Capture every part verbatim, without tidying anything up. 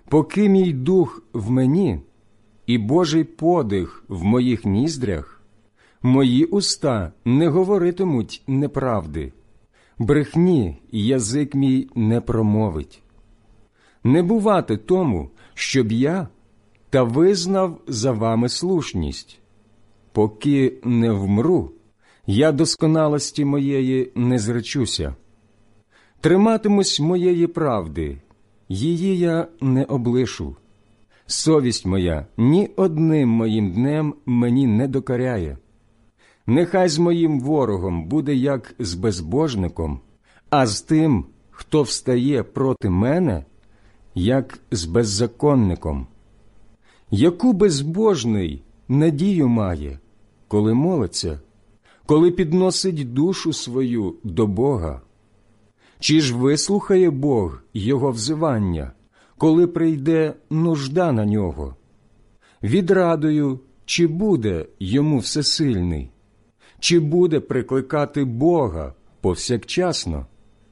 Поки мій дух в мені і Божий подих в моїх ніздрях, мої уста не говоритимуть неправди, брехні язик мій не промовить. Не бувати тому, щоб я та визнав за вами слушність. Поки не вмру, я досконалості моєї не зречуся. Триматимусь моєї правди, її я не облишу. Совість моя ні одним моїм днем мені не докоряє. Нехай з моїм ворогом буде як з безбожником, а з тим, хто встає проти мене, як з беззаконником. Яку безбожний надію має, коли молиться, коли підносить душу свою до Бога? Чи ж вислухає Бог його взивання, коли прийде нужда на нього? Відрадою, чи буде йому всесильний? Чи буде прикликати Бога повсякчасно?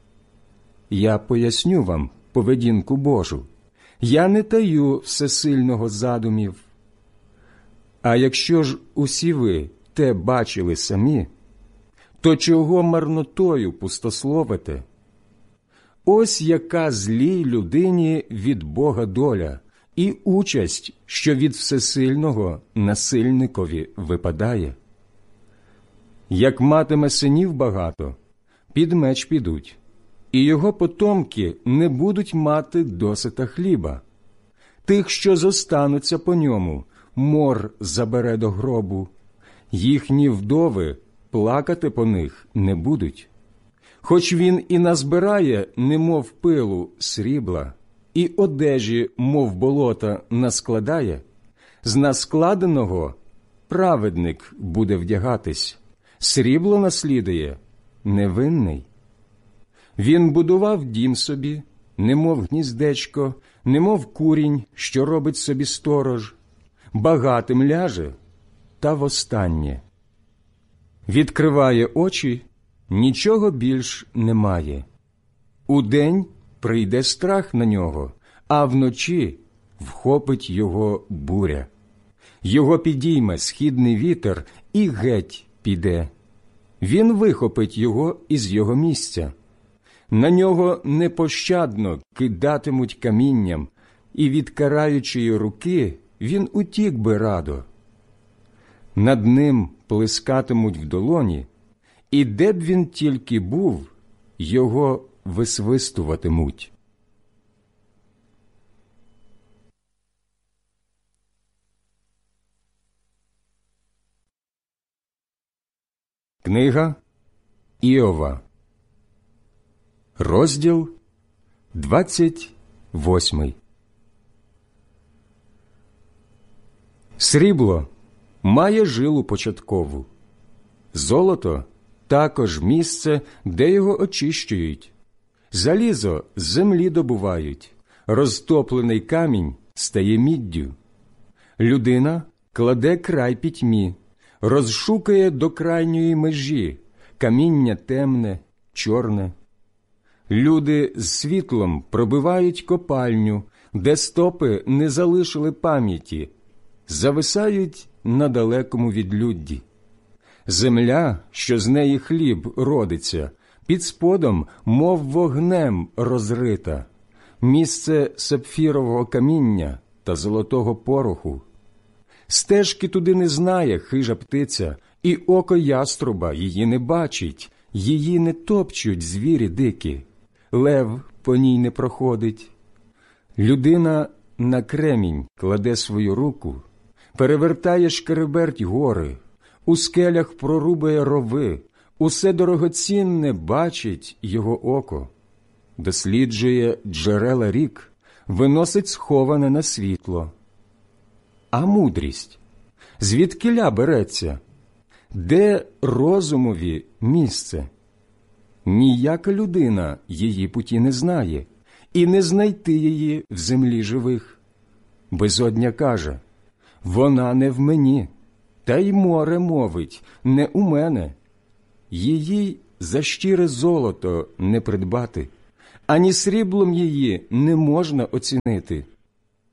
Я поясню вам поведінку Божу. Я не таю всесильного задумів. А якщо ж усі ви те бачили самі, то чого марнотою пустословите? Ось яка злій людині від Бога доля і участь, що від всесильного насильникові випадає. Як матиме синів багато, під меч підуть, і його потомки не будуть мати досита хліба. Тих, що зостануться по ньому, мор забере до гробу, їхні вдови плакати по них не будуть. Хоч він і назбирає, немов пилу, срібла, і одежі, мов болота, наскладає, з наскладеного праведник буде вдягатись, срібло наслідує невинний. Він будував дім собі, немов гніздечко, немов курінь, що робить собі сторож, багатим ляже, та востаннє. Відкриває очі, нічого більш немає. Удень прийде страх на нього, а вночі вхопить його буря. Його підійме східний вітер і геть піде. Він вихопить його із його місця. На нього непощадно кидатимуть камінням, і від караючої руки він утік би радо. Над ним плескатимуть в долоні, і де б він тільки був, його висвистуватимуть. Книга Іова, розділ двадцять восьмий. Срібло має жилу початкову, золото також місце, де його очищують, залізо з землі добувають, розтоплений камінь стає міддю. Людина кладе край пітьмі, розшукає до крайньої межі, каміння темне, чорне. Люди з світлом пробивають копальню, де стопи не залишили пам'яті, зависають на далекому відлюдді. Земля, що з неї хліб родиться, під сподом, мов вогнем розрита, місце сапфірового каміння та золотого пороху. Стежки туди не знає хижа птиця, і око яструба її не бачить, її не топчуть звірі дикі, лев по ній не проходить. Людина на кремінь кладе свою руку, перевертає шкереберть гори, у скелях прорубає рови, усе дорогоцінне бачить його око. Досліджує джерела рік, виносить сховане на світло. А мудрість? Звідкіля береться? Де розумові місце? Ніяка людина її путі не знає, і не знайти її в землі живих. Безодня каже: вона не в мені, та й море мовить: не у мене. Її за щире золото не придбати, ані сріблом її не можна оцінити.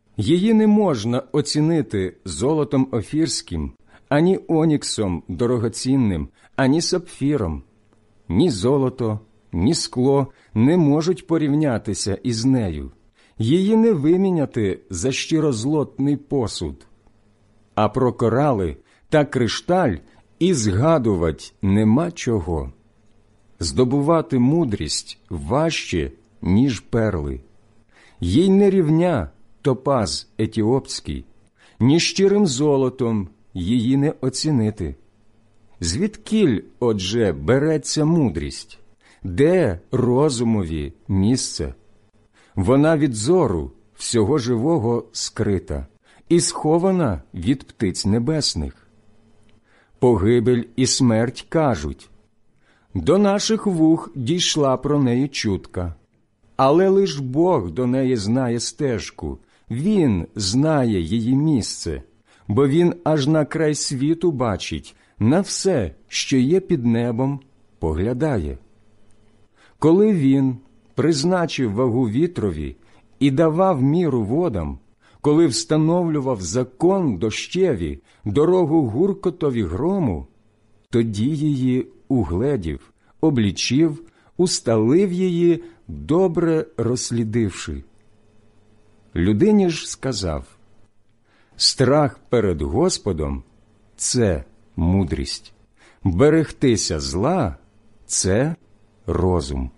Її не можна оцінити золотом офірським, ані оніксом дорогоцінним, ані сапфіром. Ні золото, ні скло не можуть порівнятися із нею. Її не виміняти за щирозлотний посуд. А про корали та кришталь і згадувать нема чого. Здобувати мудрість важче, ніж перли. Їй не рівня топаз етіопський, ні щирим золотом її не оцінити. Звідкіль, отже, береться мудрість? Де розумові місце? Вона від зору всього живого скрита і схована від птиць небесних. Погибель і смерть кажуть: до наших вух дійшла про неї чутка. Але лиш Бог до неї знає стежку, Він знає її місце, бо Він аж на край світу бачить, на все, що є під небом, поглядає. Коли Він призначив вагу вітрові і давав міру водам, коли встановлював закон дощеві, дорогу гуркотові грому, тоді її угледів, облічив, усталив її, добре розслідивши. Людині ж сказав: страх перед Господом – це мудрість, берегтися зла – це розум.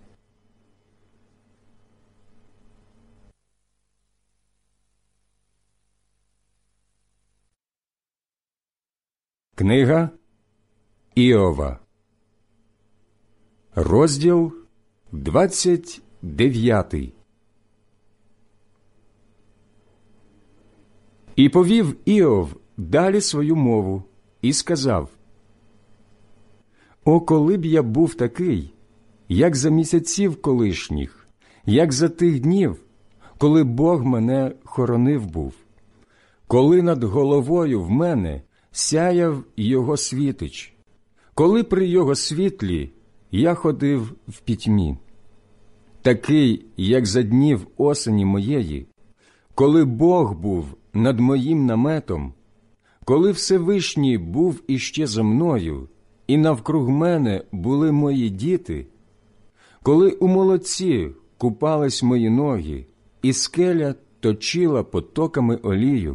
Книга Іова, розділ двадцять дев'ятий. І повів Іов далі свою мову і сказав: «О, коли б я був такий, як за місяців колишніх, як за тих днів, коли Бог мене хоронив був, коли над головою в мене сяяв його світич, коли при його світлі я ходив в пітьмі, такий, як за днів осені моєї, коли Бог був над моїм наметом, коли Всевишній був іще за мною, і навкруг мене були мої діти, коли у молоці купались мої ноги, і скеля точила потоками олію,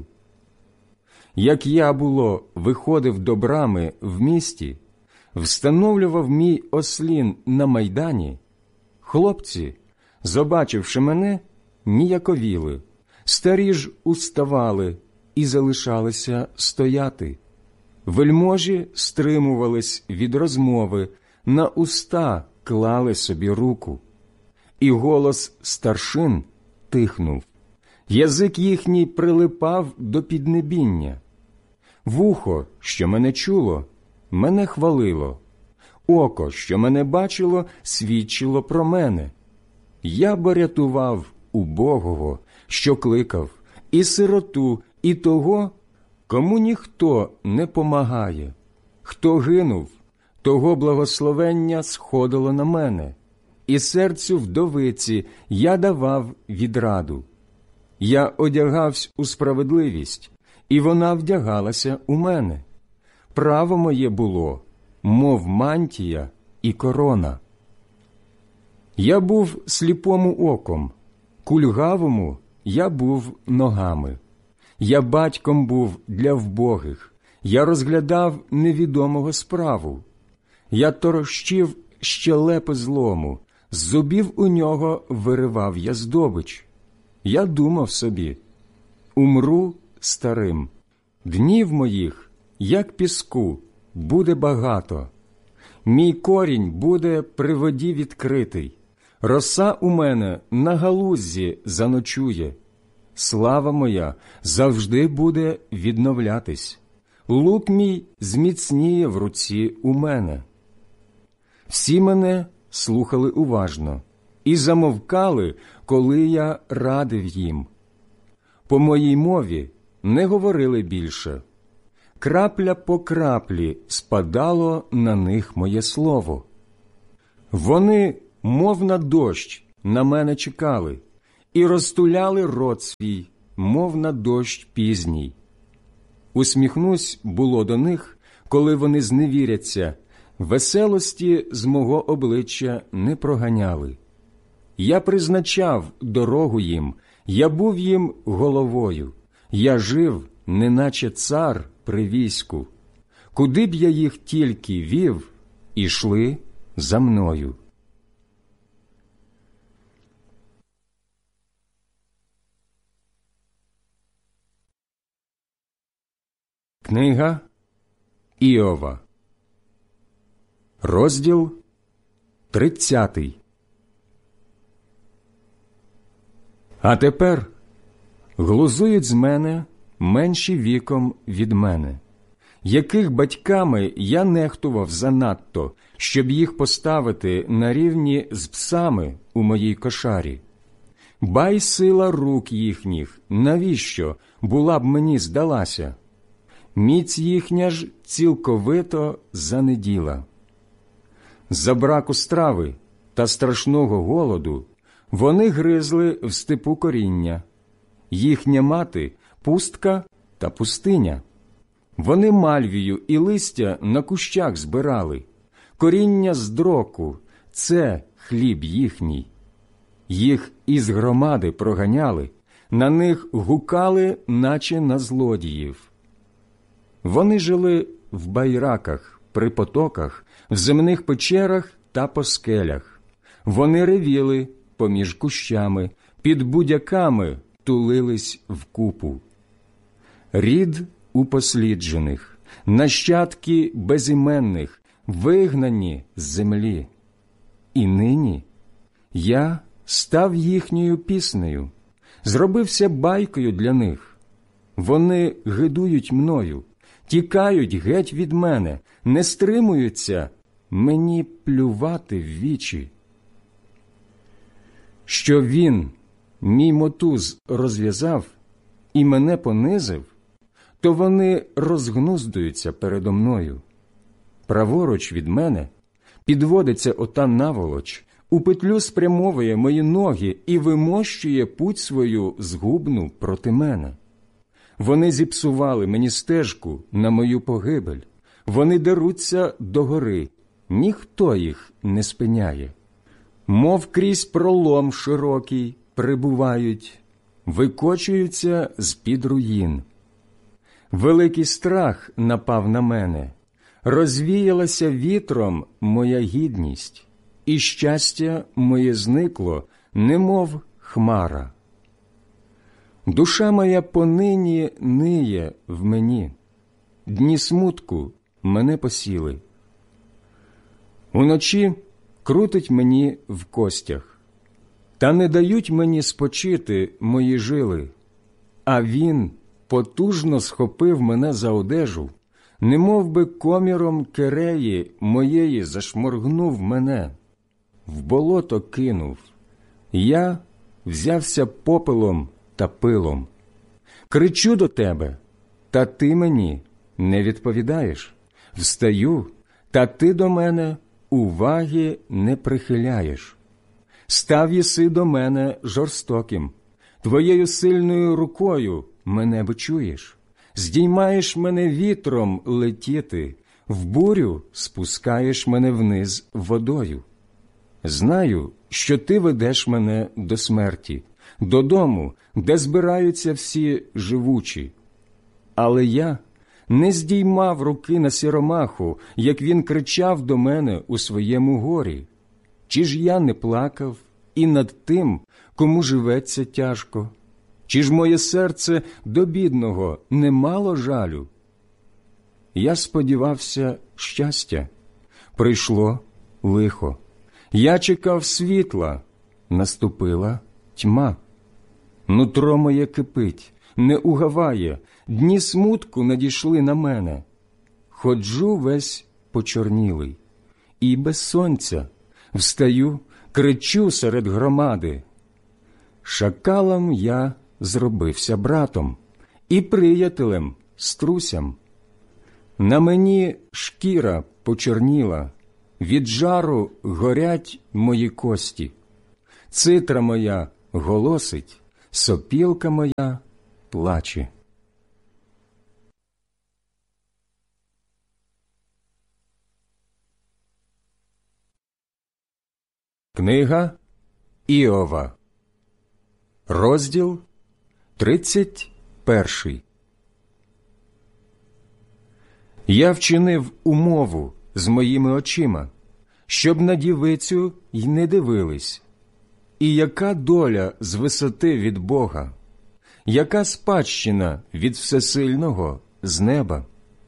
як я, було, виходив до брами в місті, встановлював мій ослін на майдані, хлопці, побачивши мене, ніяковіли, старі ж уставали і залишалися стояти. Вельможі стримувались від розмови, на уста клали собі руку. І голос старшин тихнув, язик їхній прилипав до піднебіння. Вухо, що мене чуло, мене хвалило, око, що мене бачило, свідчило про мене. Я бо рятував убогого, що кликав, і сироту, і того, кому ніхто не помагає. Хто гинув, того благословення сходило на мене, і серцю вдовиці я давав відраду. Я одягався у справедливість, і вона вдягалася у мене. Право моє було, мов мантія і корона. Я був сліпому оком, кульгавому я був ногами. Я батьком був для вбогих, я розглядав невідомого справу. Я торощив щелепи злому, з зубів у нього виривав я здобич. Я думав собі: умру старим, днів моїх, як піску, буде багато. Мій корінь буде при воді відкритий, роса у мене на галуззі заночує. Слава моя завжди буде відновлятись, лук мій зміцніє в руці у мене. Всі мене слухали уважно і замовкали, коли я радив їм. По моїй мові не говорили більше. Крапля по краплі спадало на них моє слово. Вони, мов на дощ, на мене чекали і розтуляли рот свій, мов на дощ пізній. Усміхнусь було до них, коли вони зневіряться, веселості з мого обличчя не проганяли. Я призначав дорогу їм, я був їм головою, я жив, неначе цар при війську. Куди б я їх тільки вів, ішли за мною. Книга Іова, розділ тридцятий. А тепер глузують з мене менші віком від мене, яких батьками я нехтував занадто, щоб їх поставити на рівні з псами у моїй кошарі. Бай сила рук їхніх, навіщо була б мені здалася? Міць їхня ж цілковито занеділа. За браку страви та страшного голоду вони гризли в степу коріння. Їхня мати – пустка та пустиня. Вони мальвію і листя на кущах збирали. Коріння з дроку – це хліб їхній. Їх із громади проганяли, на них гукали, наче на злодіїв. Вони жили в байраках, при потоках, в земних печерах та по скелях. Вони ревіли поміж кущами, під будяками тулились вкупу. Рід упосліджених, нащадки безіменних, вигнані з землі. І нині я став їхньою піснею, зробився байкою для них. Вони гидують мною, тікають геть від мене, не стримуються мені плювати в вічі. Що він, мій мотуз, розв'язав і мене понизив, то вони розгнуздуються передо мною. Праворуч від мене підводиться ота наволоч, у петлю спрямовує мої ноги і вимощує путь свою згубну проти мене. Вони зіпсували мені стежку на мою погибель. Вони деруться догори, ніхто їх не спиняє. Мов крізь пролом широкий прибувають, викочуються з-під руїн. Великий страх напав на мене, розвіялася вітром моя гідність, і щастя моє зникло, немов хмара. Душа моя понині ниє в мені, дні смутку мене посіли. Уночі крутить мені в костях, та не дають мені спочити мої жили, а він потужно схопив мене за одежу, немов би коміром кереї моєї зашморгнув мене, в болото кинув, я взявся попелом та пилом. Кричу до тебе, та ти мені не відповідаєш. Встаю, та ти до мене уваги не прихиляєш. Став єси до мене жорстоким, твоєю сильною рукою мене бичуєш. Здіймаєш мене вітром летіти, в бурю спускаєш мене вниз водою. Знаю, що ти ведеш мене до смерті, додому, де збираються всі живучі. Але я не здіймав руки на сіромаху, як він кричав до мене у своєму горі. Чи ж я не плакав і над тим, кому живеться тяжко? Чи ж моє серце до бідного не мало жалю? Я сподівався щастя. Прийшло лихо. Я чекав світла. Наступила тьма. Нутро моє кипить, не угаває, дні смутку надійшли на мене. Ходжу весь почорнілий, і без сонця встаю, кричу серед громади. Шакалам я зробився братом, і приятелем струсям. На мені шкіра почорніла, від жару горять мої кості. Цитра моя голосить, сопілка моя плаче. Книга Іова, розділ тридцять перший. Я вчинив умову з моїми очима, щоб на дівицю й не дивились. І яка доля з висоти від Бога, яка спадщина від Всесильного з неба?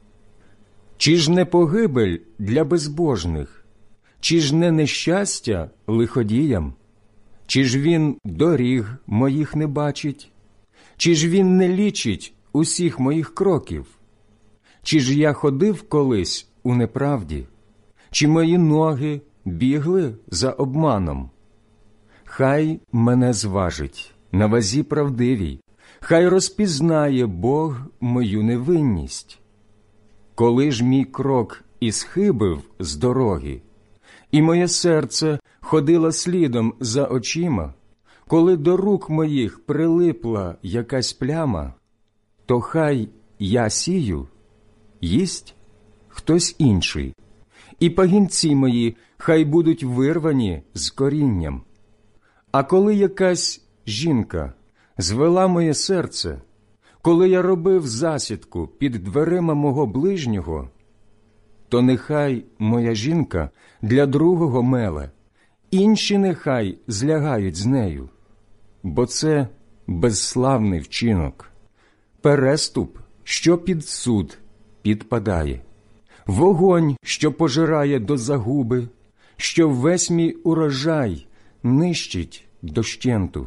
Чи ж не погибель для безбожних, чи ж не нещастя лиходіям? Чи ж він доріг моїх не бачить? Чи ж він не лічить усіх моїх кроків? Чи ж я ходив колись у неправді? Чи мої ноги бігли за обманом? Хай мене зважить на вазі правдивій, хай розпізнає Бог мою невинність. Коли ж мій крок ісхибив з дороги, і моє серце ходило слідом за очима, коли до рук моїх прилипла якась пляма, то хай я сію, їсть хтось інший, і пагінці мої хай будуть вирвані з корінням. А коли якась жінка звела моє серце, коли я робив засідку під дверима мого ближнього, то нехай моя жінка для другого меле, інші нехай злягають з нею, бо це безславний вчинок, переступ, що під суд підпадає, вогонь, що пожирає до загуби, що весь мій урожай нищить дощенту.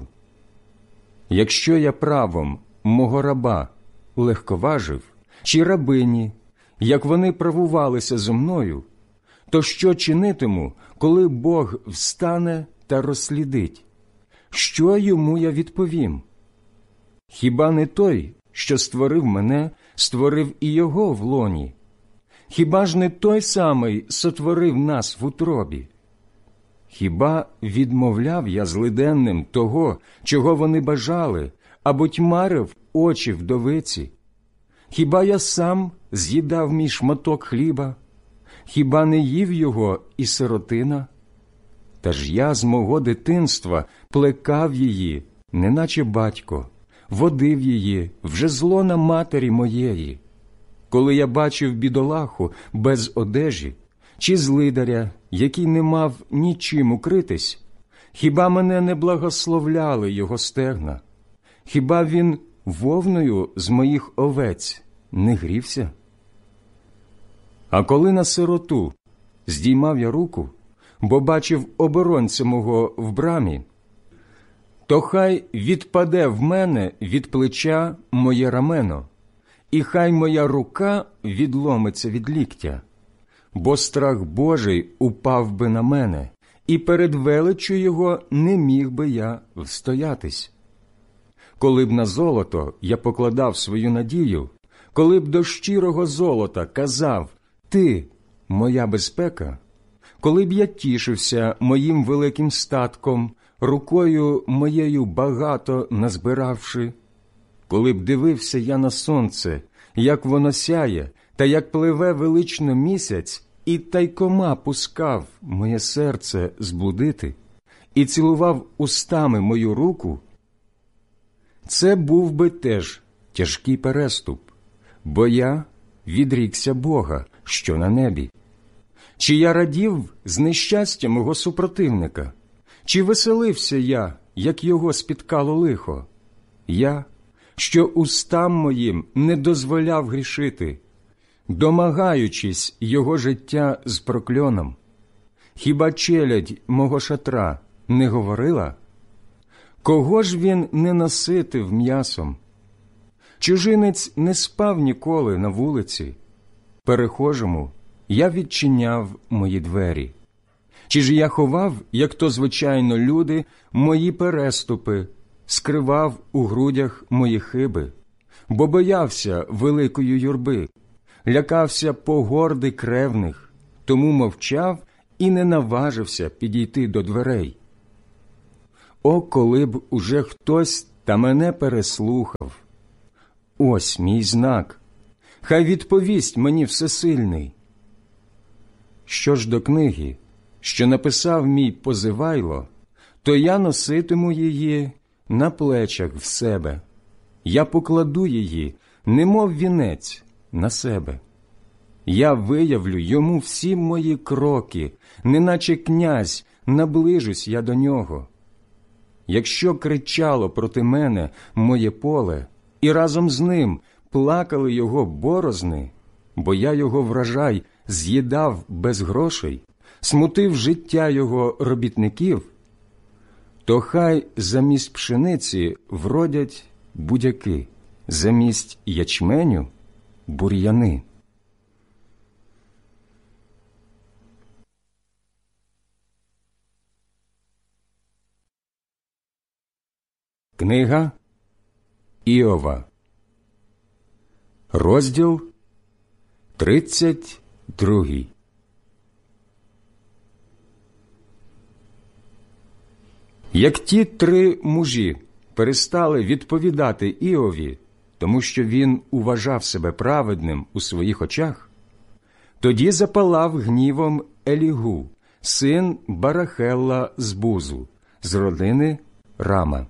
Якщо я правом мого раба легковажив, чи рабині, як вони правувалися зо мною, то що чинитиму, коли Бог встане та розслідить? Що йому я відповім? Хіба не той, що створив мене, створив і його в лоні? Хіба ж не той самий сотворив нас в утробі? Хіба відмовляв я злиденним того, чого вони бажали, або тьмарив очі вдовиці? Хіба я сам з'їдав мій шматок хліба? Хіба не їв його і сиротина? Та ж я з мого дитинства плекав її, неначе батько, водив її вже з лона матері моєї. Коли я бачив бідолаху без одежі, чи злидаря, який не мав нічим укритись, хіба мене не благословляли його стегна? Хіба він вовною з моїх овець не грівся? А коли на сироту здіймав я руку, бо бачив оборонця мого в брамі, то хай відпаде в мене від плеча моє рамено, і хай моя рука відломиться від ліктя, бо страх Божий упав би на мене, і перед величчю його не міг би я встоятись. Коли б на золото я покладав свою надію, коли б до щирого золота казав «Ти – моя безпека», коли б я тішився моїм великим статком, рукою моєю багато назбиравши, коли б дивився я на сонце, як воно сяє, та як пливе велично місяць, і тайкома пускав моє серце зблудити, і цілував устами мою руку, це був би теж тяжкий переступ, бо я відрікся Бога, що на небі. Чи я радів з нещастя мого супротивника? Чи веселився я, як його спіткало лихо? Я, що устам моїм не дозволяв грішити, домагаючись його життя з прокльоном. Хіба челядь мого шатра не говорила? Кого ж він не наситив м'ясом? Чужинець не спав ніколи на вулиці. Перехожому я відчиняв мої двері. Чи ж я ховав, як то звичайно люди, мої переступи, скривав у грудях мої хиби, бо боявся великої юрби, лякався погорди кревних, тому мовчав і не наважився підійти до дверей. О, коли б уже хтось та мене переслухав, ось мій знак. Хай відповість мені Всесильний. Що ж до книги, що написав мій позивайло, то я носитиму її на плечах в себе. Я покладу її, немов вінець, на себе. Я виявлю йому всі мої кроки, неначе князь, наближусь я до нього. Якщо кричало проти мене моє поле, і разом з ним плакали його борозни, бо я його врожай з'їдав без грошей, смутив життя його робітників, то хай замість пшениці вродять будяки, замість ячменю – бур'яни. Книга Іова, розділ тридцять другий. Як ті три мужі перестали відповідати Іові, тому що він уважав себе праведним у своїх очах, тоді запалав гнівом Елігу, син Барахелла з Бузу, з родини Рама.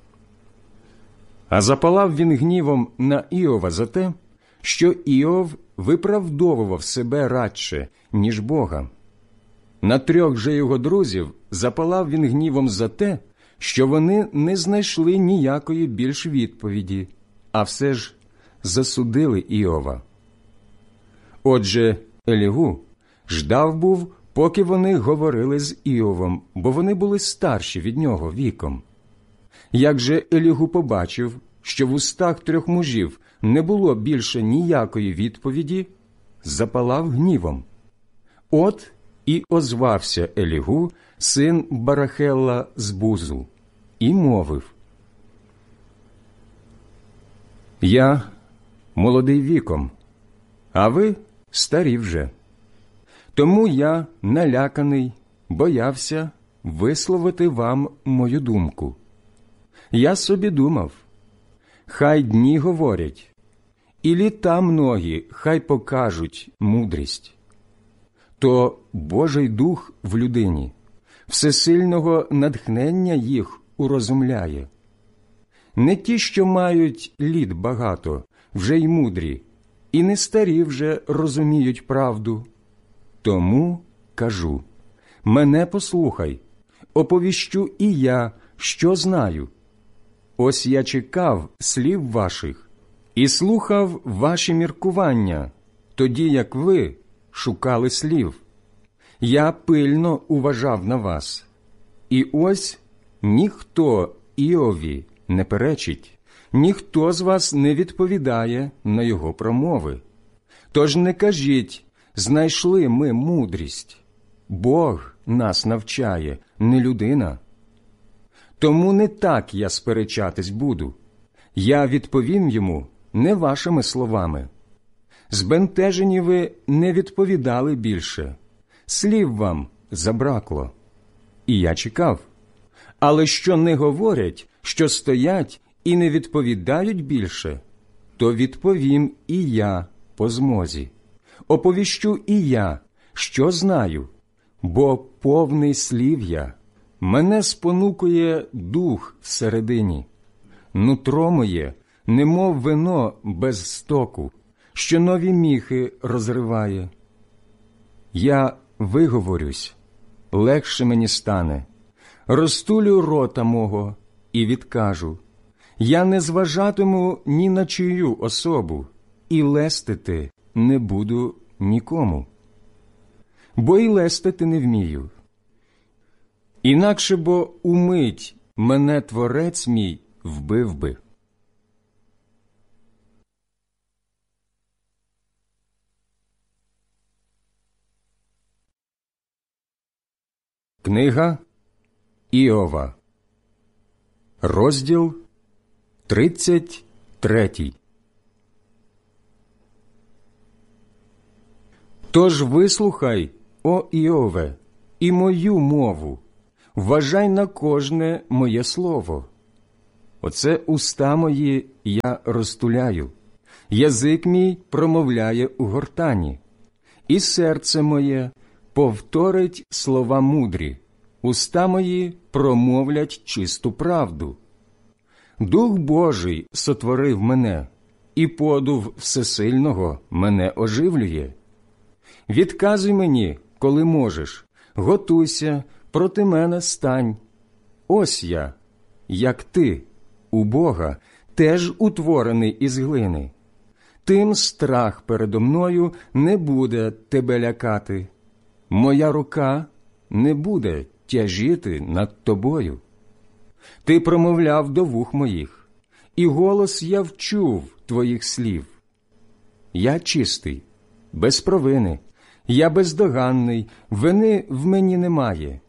А запалав він гнівом на Іова за те, що Іов виправдовував себе радше, ніж Бога. На трьох же його друзів запалав він гнівом за те, що вони не знайшли ніякої більш відповіді, а все ж засудили Іова. Отже, Елігу ждав був, поки вони говорили з Іовом, бо вони були старші від нього віком. Як же Елігу побачив, що в устах трьох мужів не було більше ніякої відповіді, запалав гнівом. От і озвався Елігу, син Барахелла з Бузу, і мовив: «Я молодий віком, а ви старі вже. Тому я, наляканий, боявся висловити вам мою думку. Я собі думав, хай дні говорять, і літа многі хай покажуть мудрість. То Божий Дух в людині, всесильного натхнення їх урозумляє. Не ті, що мають літ багато, вже й мудрі, і не старі вже розуміють правду. Тому кажу, мене послухай, оповіщу і я, що знаю. Ось я чекав слів ваших і слухав ваші міркування, тоді як ви шукали слів. Я пильно уважав на вас. І ось ніхто Іові не перечить, ніхто з вас не відповідає на його промови. Тож не кажіть, знайшли ми мудрість. Бог нас навчає, не людина. Тому не так я сперечатись буду. Я відповім йому не вашими словами. Збентежені ви не відповідали більше. Слів вам забракло. І я чекав. Але що не говорять, що стоять і не відповідають більше, то відповім і я по змозі. Оповіщу і я, що знаю, бо повний слів я. Мене спонукує дух всередині. Нутро моє, немов вино без стоку, що нові міхи розриває. Я виговорюсь, легше мені стане, розтулю рота мого і відкажу. Я не зважатиму ні на чию особу, і лестити не буду нікому. Бо й лестити не вмію. Інакше бо умить мене Творець мій вбив би. Книга Іова, розділ тридцять третій. Тож вислухай, о Іове, і мою мову, вважай на кожне моє слово. Оце уста мої я розтуляю, язик мій промовляє у гортані, і серце моє повторить слова мудрі, уста мої промовлять чисту правду. Дух Божий сотворив мене, і подув Всесильного мене оживлює. Відказуй мені, коли можеш, готуйся, проти мене стань. Ось я, як ти, у Бога, теж утворений із глини. Тим страх передо мною не буде тебе лякати. Моя рука не буде тяжіти над тобою. Ти промовляв до вух моїх, і голос я вчув твоїх слів. Я чистий, без провини, я бездоганний, вини в мені немає.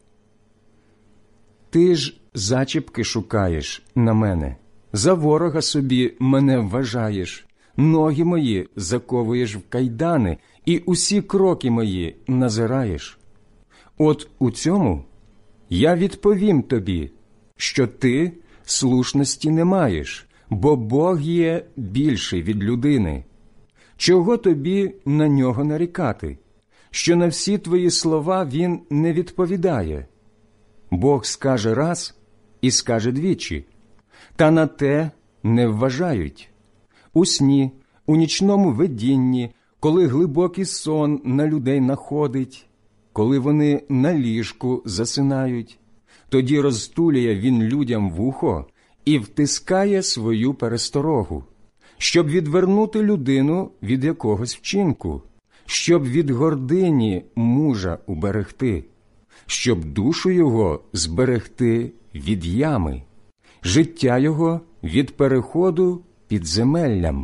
Ти ж зачіпки шукаєш на мене, за ворога собі мене вважаєш, ноги мої заковуєш в кайдани, і усі кроки мої назираєш. От у цьому я відповім тобі, що ти слушності не маєш, бо Бог є більший від людини. Чого тобі на нього нарікати, що на всі твої слова він не відповідає? Бог скаже раз і скаже двічі, та на те не вважають. У сні, у нічному видінні, коли глибокий сон на людей находить, коли вони на ліжку засинають, тоді розтулює він людям вухо і втискає свою пересторогу, щоб відвернути людину від якогось вчинку, щоб від гордині мужа уберегти, щоб душу його зберегти від ями, життя його від переходу підземеллям.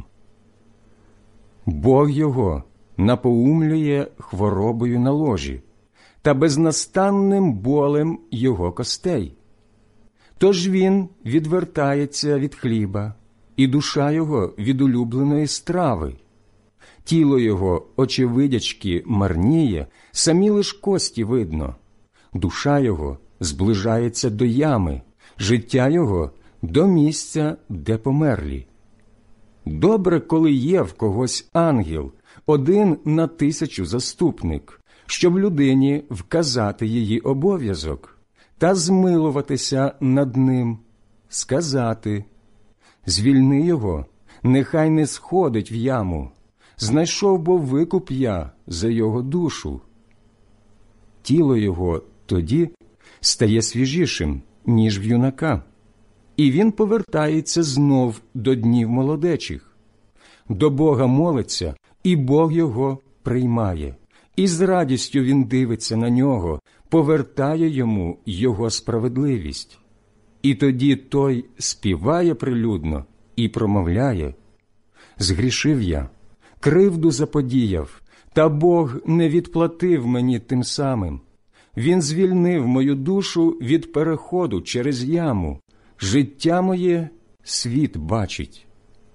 Бог його напоумлює хворобою на ложі та безнастанним болем його костей. Тож він відвертається від хліба, і душа його від улюбленої страви. Тіло його, очевидячки, марніє, самі лиш кості видно. Душа його зближається до ями, життя його до місця, де померлі. Добре, коли є в когось ангел, один на тисячу заступник, щоб людині вказати її обов'язок та змилуватися над ним, сказати: «Звільни його, нехай не сходить в яму, знайшов бо викуп я за його душу». Тіло його тоді стає свіжішим, ніж в юнака, і він повертається знов до днів молодечих. До Бога молиться, і Бог його приймає, і з радістю він дивиться на нього, повертає йому його справедливість. І тоді той співає прилюдно і промовляє: «Згрішив я, кривду заподіяв, та Бог не відплатив мені тим самим. Він звільнив мою душу від переходу через яму, життя моє світ бачить».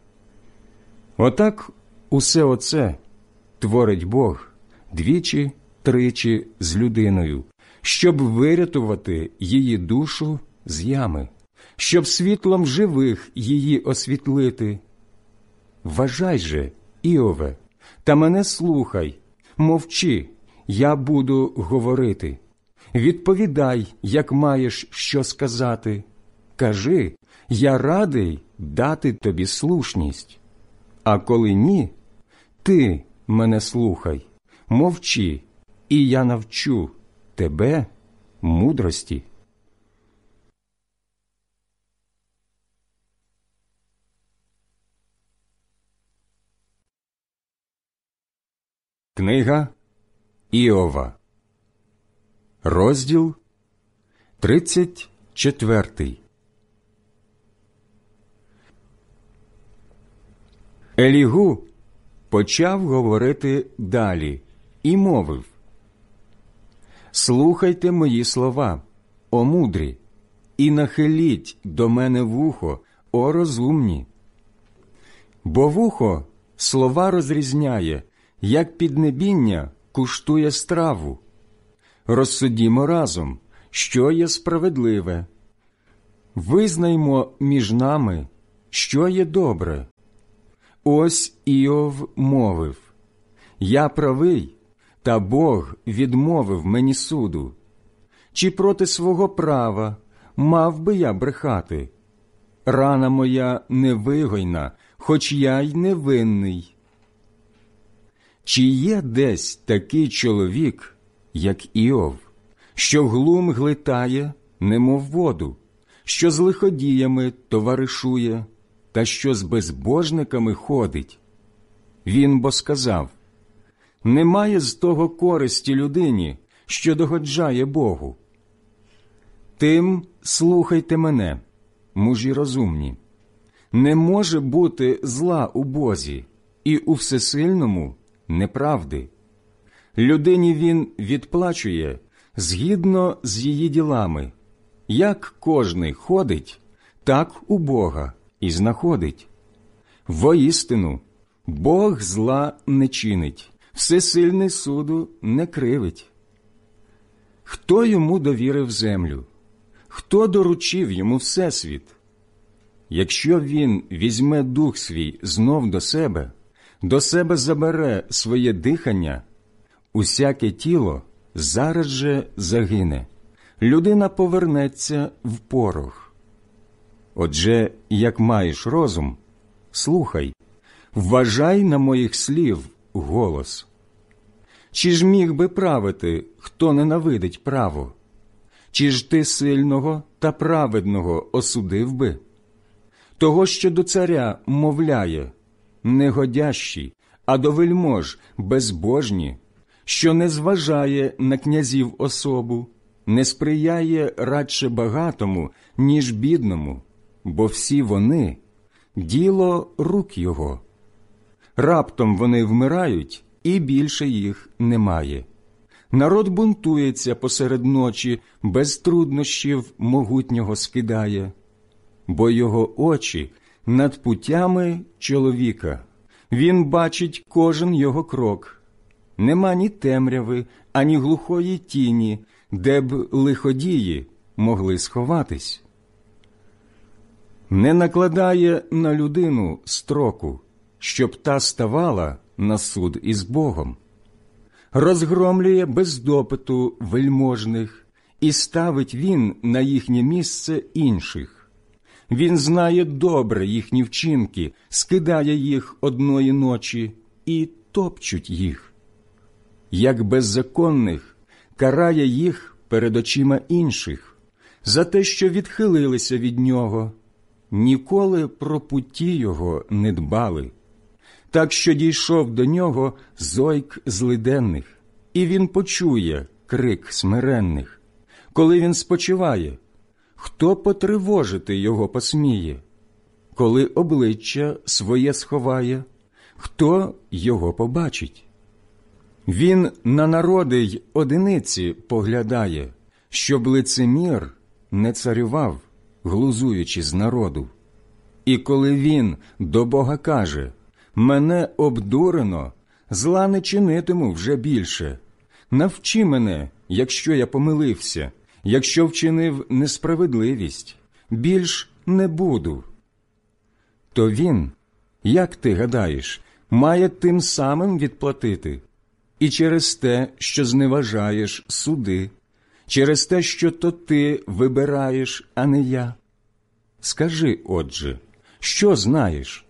Отак усе оце творить Бог двічі, тричі з людиною, щоб вирятувати її душу з ями, щоб світлом живих її освітлити. Вважай же, Іове, та мене слухай, мовчи, я буду говорити. Відповідай, як маєш що сказати. Кажи, я радий дати тобі слушність. А коли ні, ти мене слухай, мовчи, і я навчу тебе мудрості. Книга Іова, розділ тридцять четвертий. Елігу почав говорити далі і мовив: «Слухайте мої слова, о мудрі, і нахиліть до мене вухо, о розумні. Бо вухо слова розрізняє, як піднебіння куштує страву. Розсудімо разом, що є справедливе. Визнаймо між нами, що є добре. Ось Іов мовив: «Я правий, та Бог відмовив мені суду. Чи проти свого права мав би я брехати? Рана моя невигойна, хоч я й невинний». Чи є десь такий чоловік, як Іов, що глум глитає, немов воду, що з лиходіями товаришує, та що з безбожниками ходить? Він бо сказав: «Немає з того користі людині, що догоджає Богу». Тим слухайте мене, мужі розумні. Не може бути зла у Бозі, і у Всесильному неправди. Людині він відплачує згідно з її ділами. Як кожний ходить, так у Бога і знаходить. Воістину, Бог зла не чинить, всесильний суду не кривить. Хто йому довірив землю? Хто доручив йому всесвіт? Якщо він візьме дух свій знов до себе, до себе забере своє дихання, усяке тіло зараз же загине, людина повернеться в порох. Отже, як маєш розум, слухай, вважай на моїх слів голос. Чи ж міг би правити, хто ненавидить право? Чи ж ти сильного та праведного осудив би? Того, що до царя мовляє, негодящі, а до вельмож безбожні, що не зважає на князів особу, не сприяє радше багатому, ніж бідному, бо всі вони – діло рук його. Раптом вони вмирають, і більше їх немає. Народ бунтується посеред ночі, без труднощів могутнього скидає. Бо його очі над путями чоловіка, він бачить кожен його крок. Нема ні темряви, ані глухої тіні, де б лиходії могли сховатись. Не накладає на людину строку, щоб та ставала на суд із Богом. Розгромлює без допиту вельможних, і ставить він на їхнє місце інших. Він знає добре їхні вчинки, скидає їх одної ночі і топчуть їх. Як беззаконних, карає їх перед очима інших, за те, що відхилилися від нього, ніколи про путі його не дбали. Так що дійшов до нього зойк злиденних, і він почує крик смиренних. Коли він спочиває, хто потривожити його посміє? Коли обличчя своє сховає, хто його побачить? Він на народи й одиниці поглядає, щоб лицемір не царював, глузуючи з народу. І коли він до Бога каже: «Мене обдурено, зла не чинитиму вже більше. Навчи мене, якщо я помилився, якщо вчинив несправедливість, більш не буду». То він, як ти гадаєш, має тим самим відплатити. І через те, що зневажаєш суди, через те, що то ти вибираєш, а не я. Скажи, отже, що знаєш?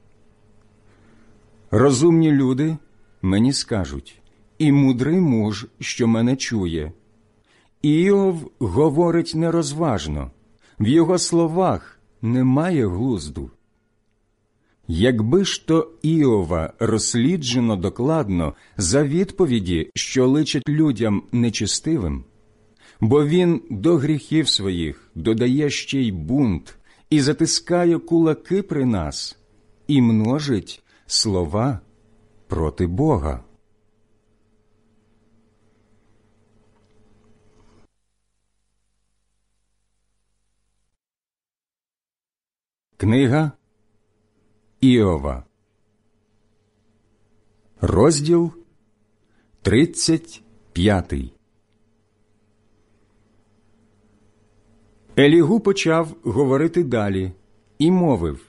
Розумні люди мені скажуть, і мудрий муж, що мене чує. Іов говорить нерозважно, в його словах немає глузду. Якби ж то Іова розсліджено докладно за відповіді, що личать людям нечестивим, бо він до гріхів своїх додає ще й бунт і затискає кулаки при нас, і множить слова проти Бога. Книга Іова, розділ тридцять п'ятий. Елігу почав говорити далі і мовив: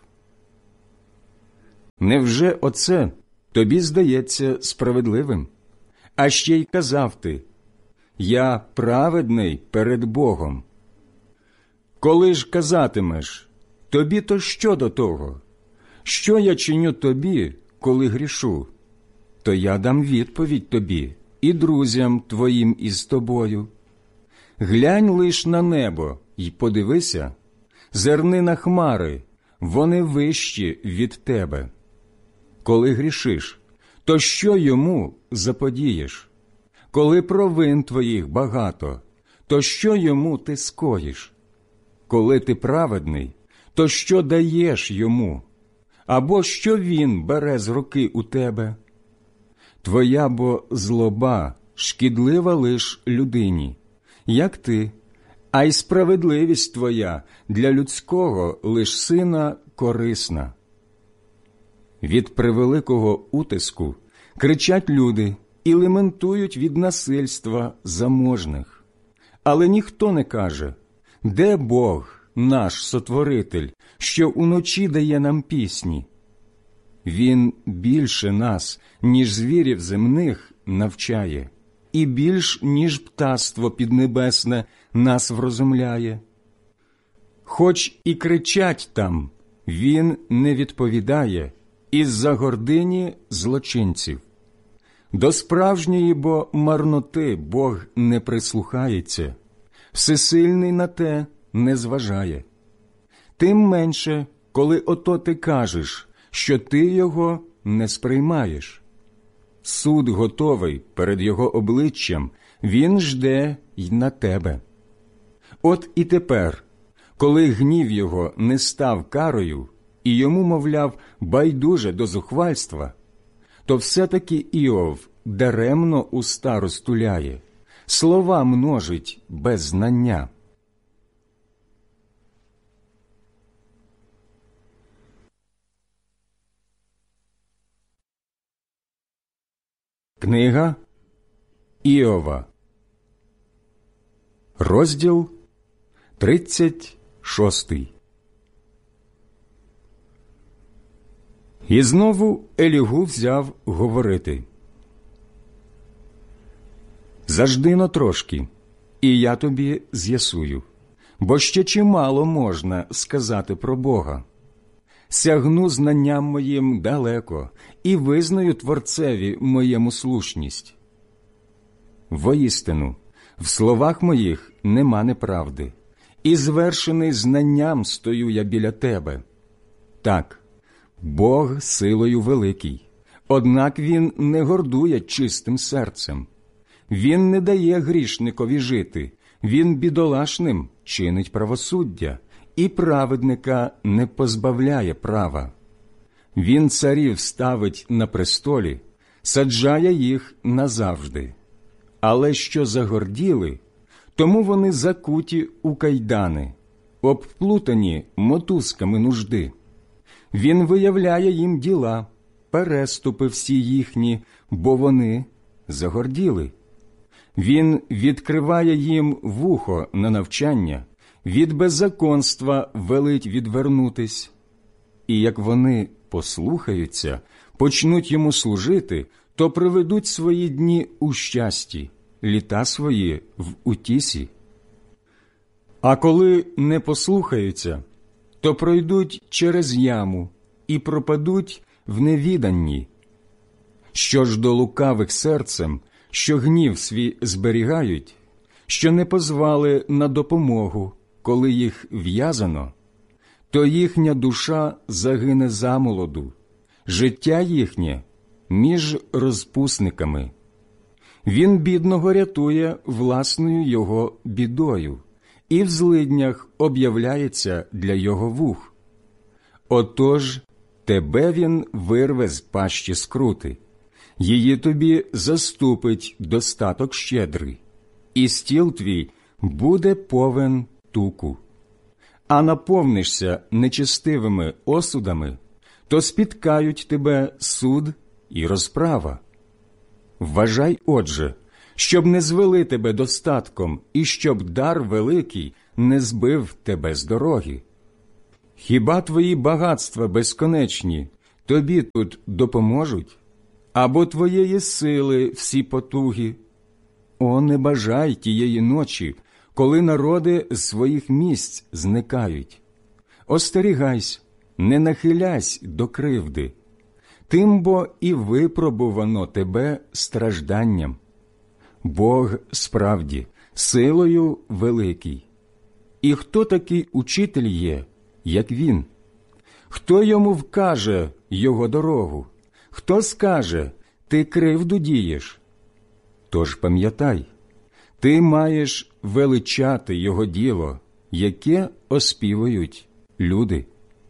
«Невже оце тобі здається справедливим? А ще й казав ти: я праведний перед Богом. Коли ж казатимеш: тобі то що до того? Що я чиню тобі, коли грішу? То я дам відповідь тобі і друзям твоїм із тобою. Глянь лиш на небо й подивися, зерни на хмари, вони вищі від тебе. Коли грішиш, то що йому заподієш? Коли провин твоїх багато, то що йому ти скоїш? Коли ти праведний, то що даєш йому? Або що він бере з руки у тебе? Твоя бо злоба шкідлива лиш людині, як ти, а й справедливість твоя для людського лиш сина корисна. Від превеликого утиску кричать люди і лементують від насильства заможних. Але ніхто не каже: де Бог, наш Сотворитель, що уночі дає нам пісні? Він більше нас, ніж звірів земних, навчає, і більш, ніж птаство піднебесне, нас врозумляє. Хоч і кричать там, він не відповідає із-за гордині злочинців. До справжньої бо марноти Бог не прислухається, всесильний на те не зважає. Тим менше, коли ото ти кажеш, що ти його не сприймаєш. Суд готовий перед його обличчям, він жде й на тебе. От і тепер, коли гнів його не став карою, і йому, мовляв, байдуже до зухвальства, то все-таки Іов даремно уста розтуляє, слова множить без знання. Книга Іова, розділ тридцять шостий. І знову Елігу взяв говорити: «Зажди-но трошки, і я тобі з'ясую, бо ще чимало можна сказати про Бога. Сягну знанням моїм далеко і визнаю Творцеві моєму слушність. Воістину, в словах моїх нема неправди, і звершений знанням стою я біля тебе. Так, Бог силою великий, однак Він не гордує чистим серцем. Він не дає грішникові жити, Він бідолашним чинить правосуддя, і праведника не позбавляє права. Він царів ставить на престолі, саджає їх назавжди. Але що загорділи, тому вони закуті у кайдани, обплутані мотузками нужди. Він виявляє їм діла, переступи всі їхні, бо вони загорділи. Він відкриває їм вухо на навчання, від беззаконства велить відвернутись. І як вони послухаються, почнуть йому служити, то приведуть свої дні у щасті, літа свої в утісі. А коли не послухаються, то пройдуть через яму і пропадуть в невіданні. Що ж до лукавих серцем, що гнів свій зберігають, що не позвали на допомогу, коли їх в'язано, то їхня душа загине замолоду, життя їхнє між розпусниками. Він бідного рятує власною його бідою, і в злиднях об'являється для його вух. Отож, тебе він вирве з пащі скрути, її тобі заступить достаток щедрий, і стіл твій буде повен туку. А наповнишся нечестивими осудами, то спіткають тебе суд і розправа. Вважай, отже, щоб не звели тебе достатком і щоб дар великий не збив тебе з дороги? Хіба твої багатства безконечні тобі тут допоможуть? Або твоєї сили всі потуги? О, не бажай тієї ночі, коли народи з своїх місць зникають. Остерігайся, не нахиляйся до кривди, тим бо і випробувано тебе стражданням. Бог справді силою великий. І хто такий учитель є, як він? Хто йому вкаже його дорогу? Хто скаже, ти кривду дієш? Тож пам'ятай, ти маєш величати його діло, яке оспівують люди.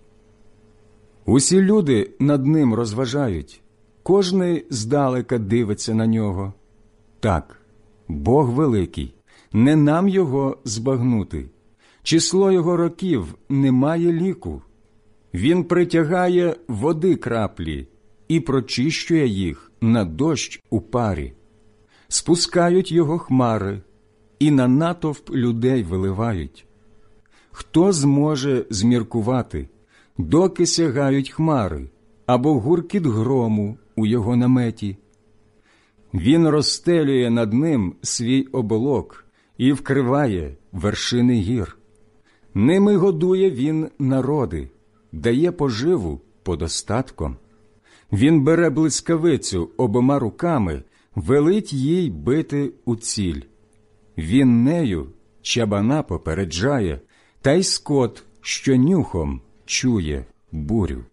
Усі люди над ним розважають, кожний здалека дивиться на нього. Так, Бог великий, не нам його збагнути. Число його років немає ліку. Він притягає води краплі і прочищує їх на дощ у парі. Спускають його хмари і на натовп людей виливають. Хто зможе зміркувати, доки сягають хмари, або гуркіт грому у його наметі? Він розстелює над ним свій оболок і вкриває вершини гір. Ними годує він народи, дає поживу подостатком. Він бере блискавицю обома руками, велить їй бити у ціль. Він нею чабана попереджає, та й скот, що нюхом чує бурю.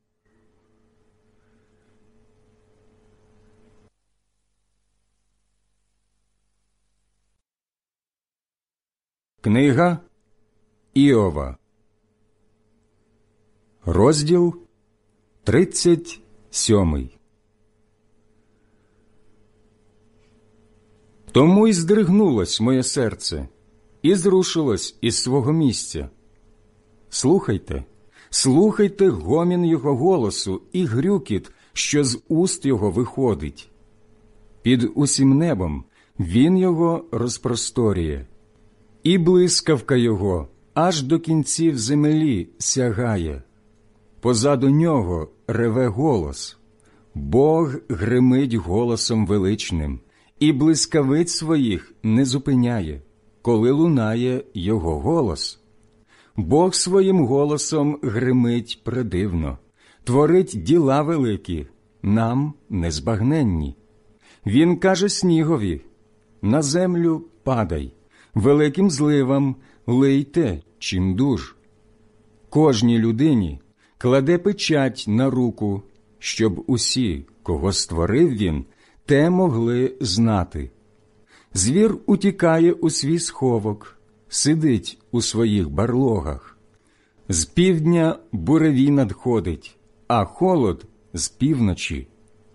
Книга Іова, розділ тридцять сьомий. Тому й здригнулось моє серце, і зрушилось із свого місця. Слухайте, слухайте гомін його голосу і грюкіт, що з уст його виходить. Під усім небом він його розпросторює, і блискавка його аж до кінців землі сягає. Позаду нього реве голос. Бог гримить голосом величним, і блискавиць своїх не зупиняє, коли лунає його голос. Бог своїм голосом гримить предивно, творить діла великі, нам незбагненні. Він каже снігові: на землю падай, великим зливам лийте чимдуж. Кожній людині кладе печать на руку, щоб усі, кого створив він, те могли знати. Звір утікає у свій сховок, сидить у своїх барлогах. З півдня буревій надходить, а холод з півночі.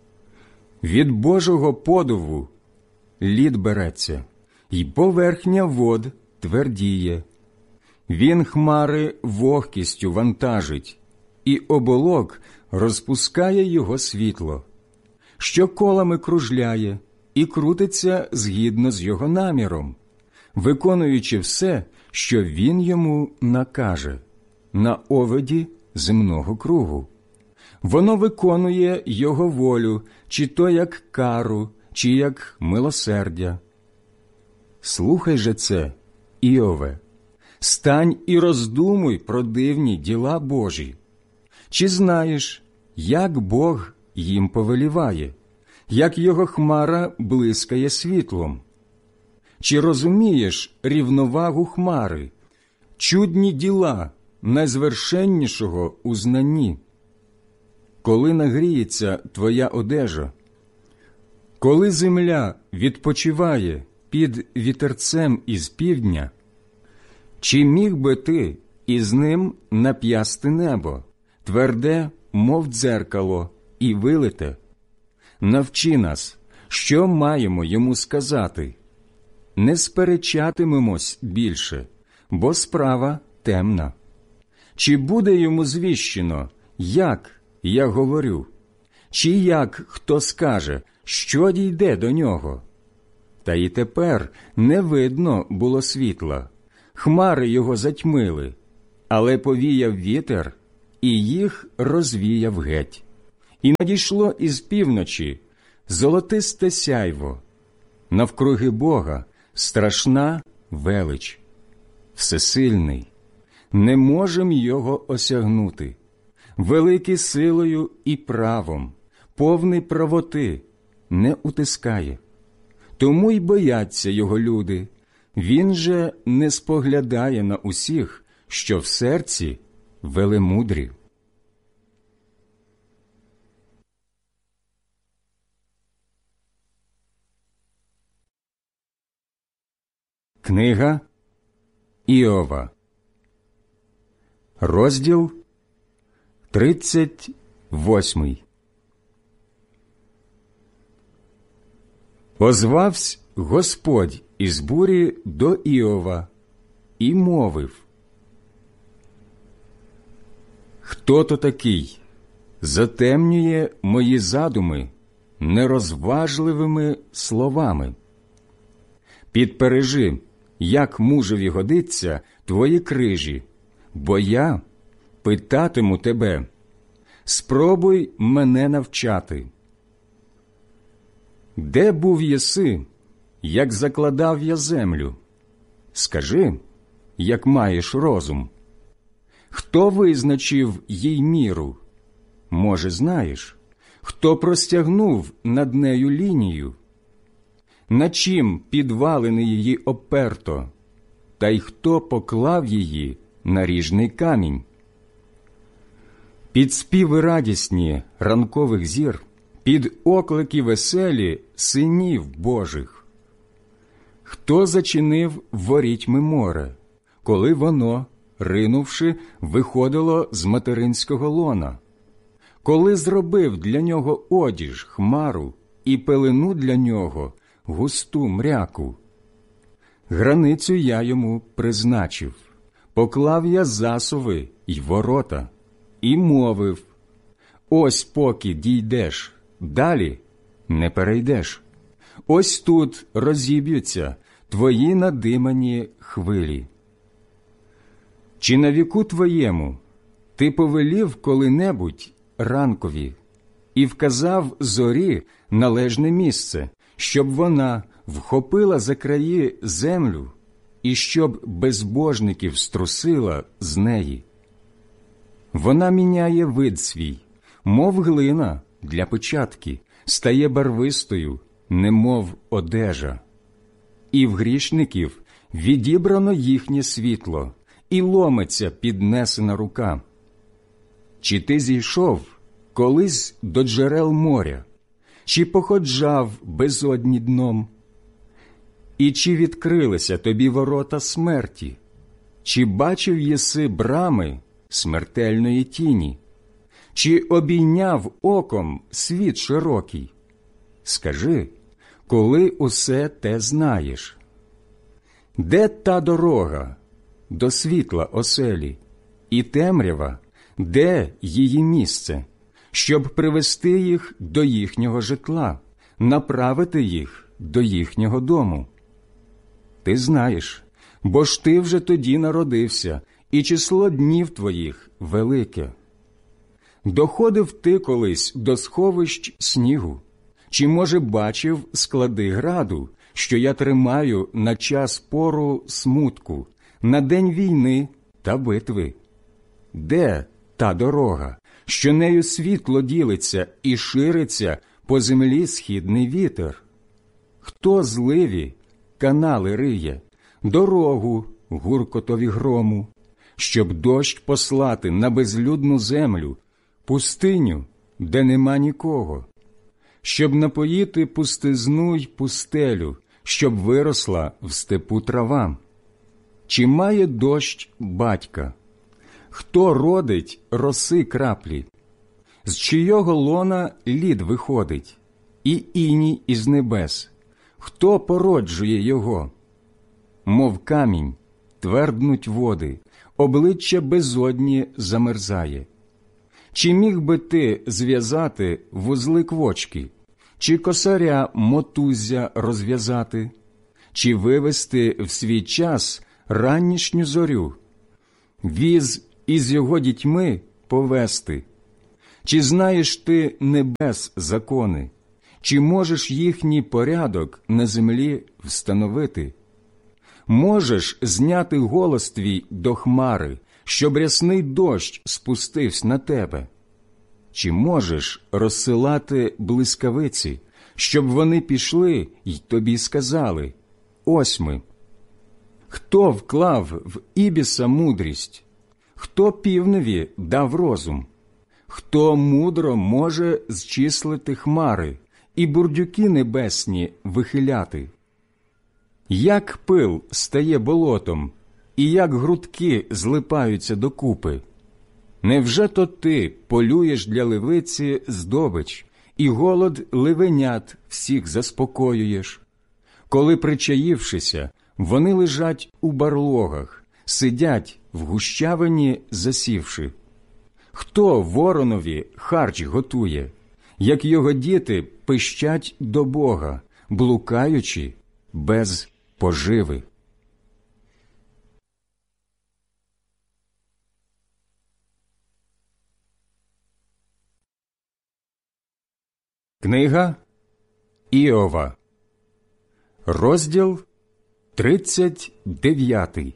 Від Божого подуву лід береться, й поверхня вод твердіє. Він хмари вогкістю вантажить, і оболок розпускає його світло, що колами кружляє і крутиться згідно з його наміром, виконуючи все, що він йому накаже, на овиді земного кругу. Воно виконує його волю, чи то як кару, чи як милосердя. Слухай же це, Іове, стань і роздумуй про дивні діла Божі. Чи знаєш, як Бог їм повеліває, як його хмара блискає світлом? Чи розумієш рівновагу хмари, чудні діла найзвершеннішого у знанні? Коли нагріється твоя одежа, коли земля відпочиває під вітерцем із півдня, чи міг би ти із ним нап'ясти небо, тверде, мов дзеркало, і вилите? Навчи нас, що маємо йому сказати. Не сперечатимемось більше, бо справа темна. Чи буде йому звіщено, як я говорю? Чи як хто скаже, що дійде до нього? Та й тепер не видно було світла. Хмари його затьмили, але повіяв вітер, і їх розвіяв геть. І надійшло із півночі золотисте сяйво, навкруги Бога страшна велич. Всесильний, не можем його осягнути, великий силою і правом, повний правоти, не утискає. Тому й бояться його люди. Він же не споглядає на усіх, що в серці велемудрі. Книга Іова, розділ тридцять восьмий. Озвавсь Господь із бурі до Іова і мовив: «Хто то такий затемнює мої задуми нерозважливими словами? Підпережи, як мужеві годиться, твої крижі, бо я питатиму тебе, спробуй мене навчати. Де був єси, як закладав я землю? Скажи, як маєш розум. Хто визначив їй міру? Може, знаєш, хто простягнув над нею лінію? На чим підвалини її оперто, та й хто поклав її на ріжний камінь? Під співи радісні ранкових зір, під оклики веселі синів Божих. Хто зачинив ворітьми море, коли воно, ринувши, виходило з материнського лона? Коли зробив для нього одіж, хмару, і пелену для нього, густу мряку? Границю я йому призначив, поклав я засуви й ворота, і мовив: ось поки дійдеш, далі не перейдеш. Ось тут розіб'ються твої надимані хвилі. Чи на віку твоєму ти повелів коли-небудь ранкові і вказав зорі належне місце, щоб вона вхопила за краї землю і щоб безбожників струсила з неї? Вона міняє вид свій, мов глина для печатки, стає барвистою, немов одежа. І в грішників відібрано їхнє світло, і ломиться піднесена рука. Чи ти зійшов колись до джерел моря, чи походжав безодні дном? І чи відкрилися тобі ворота смерті? Чи бачив єси брами смертельної тіні? Чи обійняв оком світ широкий? Скажи, коли усе те знаєш? Де та дорога до світла оселі, і темрява, де її місце, щоб привести їх до їхнього житла, направити їх до їхнього дому? Ти знаєш, бо ж ти вже тоді народився, і число днів твоїх велике. Доходив ти колись до сховищ снігу? Чи, може, бачив склади граду, що я тримаю на час пору смутку, на день війни та битви? Де та дорога, що нею світло ділиться і шириться по землі східний вітер? Хто зливі канали риє, дорогу гуркотові грому, щоб дощ послати на безлюдну землю, пустиню, де нема нікого, щоб напоїти пустизну й пустелю, щоб виросла в степу трава? Чи має дощ батька? Хто родить роси краплі? З чийого лона лід виходить, і іній із небес? Хто породжує його? Мов камінь, тверднуть води, обличчя безодні замерзає. Чи міг би ти зв'язати вузли квочки, чи косаря мотуззя розв'язати, чи вивести в свій час ранішню зорю, віз із його дітьми повести. Чи знаєш ти небес закони? Чи можеш їхній порядок на землі встановити? Можеш зняти голос твій до хмари, щоб рясний дощ спустився на тебе? Чи можеш розсилати блискавиці, щоб вони пішли й тобі сказали: ось ми? Хто вклав в Ібіса мудрість? Хто півневі дав розум? Хто мудро може зчислити хмари і бурдюки небесні вихиляти? Як пил стає болотом, і як грудки злипаються докупи? Невже то ти полюєш для левиці здобич, і голод левенят всіх заспокоюєш? Коли, причаївшися, вони лежать у барлогах, сидять в гущавині засівши. Хто воронові харч готує, як його діти пищать до Бога, блукаючи без поживи? Книга Іова, розділ тридцять дев'ятий.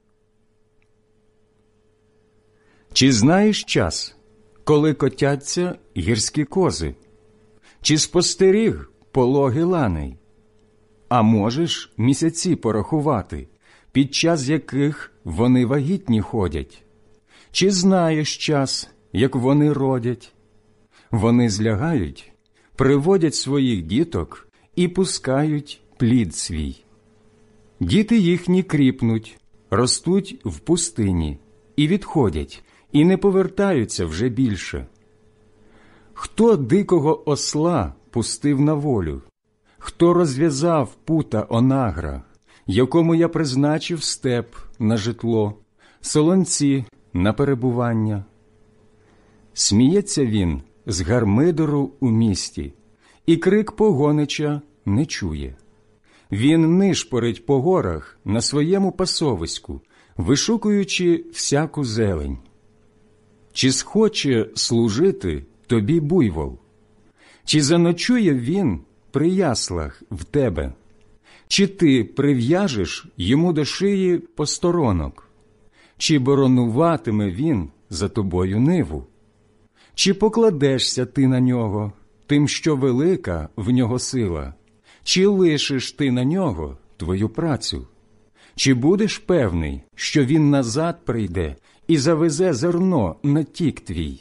Чи знаєш час, коли котяться гірські кози? Чи спостеріг пологи ланей? А можеш місяці порахувати, під час яких вони вагітні ходять? Чи знаєш час, як вони родять? Вони злягають, приводять своїх діток і пускають плід свій. Діти їхні кріпнуть, ростуть в пустині і відходять, і не повертаються вже більше. Хто дикого осла пустив на волю? Хто розв'язав пута онагра, якому я призначив степ на житло, солонці на перебування? Сміється він з гармидору у місті, і крик погонича не чує. Він нишпорить по горах на своєму пасовиську, вишукуючи всяку зелень. Чи схоче служити тобі буйвол? Чи заночує він при яслах в тебе? Чи ти прив'яжеш йому до шиї посторонок? Чи боронуватиме він за тобою ниву? Чи покладешся ти на нього, тим, що велика в нього сила? Чи лишиш ти на нього твою працю? Чи будеш певний, що він назад прийде і завезе зерно на тік твій?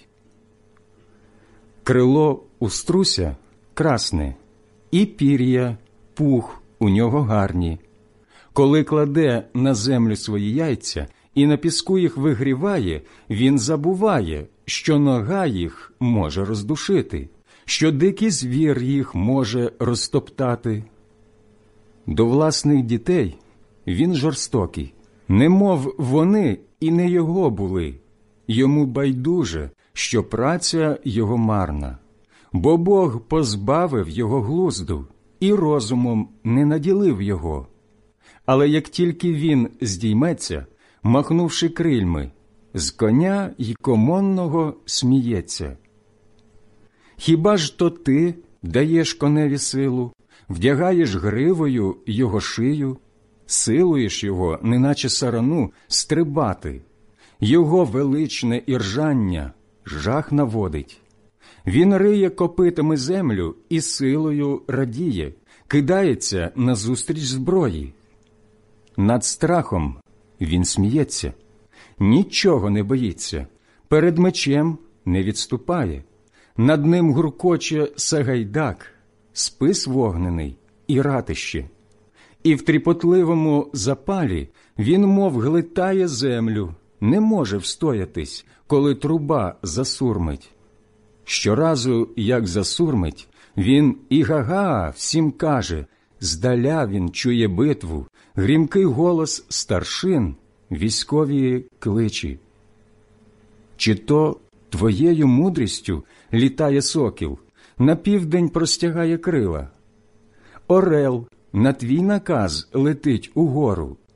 Крило у струся красне, і пір'я, пух у нього гарні. Коли кладе на землю свої яйця і на піску їх вигріває, він забуває, що нога їх може роздушити, що дикий звір їх може розтоптати. До власних дітей він жорстокий, немов вони і не його були. Йому байдуже, що праця його марна, бо Бог позбавив його глузду і розумом не наділив його. Але як тільки він здійметься, махнувши крильми, з коня й комонного сміється. Хіба ж то ти даєш коневі силу, вдягаєш гривою його шию, силуєш його, неначе сарану, стрибати? Його величне іржання жах наводить. Він риє копитами землю і силою радіє, кидається назустріч зброї. Над страхом він сміється, нічого не боїться, перед мечем не відступає. Над ним гуркоче Сагайдак, спис вогнений і ратище. І в тріпотливому запалі він мов глитає землю, не може встоятись, коли труба засурмить. Щоразу, як засурмить, він і га-га всім каже, здаля він чує битву, грімкий голос старшин, військові кличі. Чи то твоєю мудрістю літає сокіл, на південь простягає крила? Орел на твій наказ летить угору,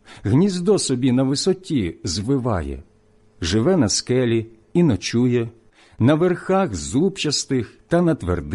гніздо собі на висоті звиває, живе на скелі і ночує, на верхах зубчастих та на твердих